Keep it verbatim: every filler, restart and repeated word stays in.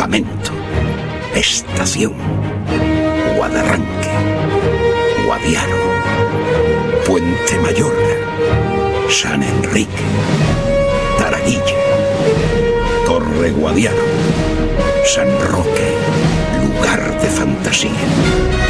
campamento, estación, Guadarranque, Guadiaro, Puente Mayorga, San Enrique, Taraguilla, Torre Guadiaro, San Roque, lugar de fantasía.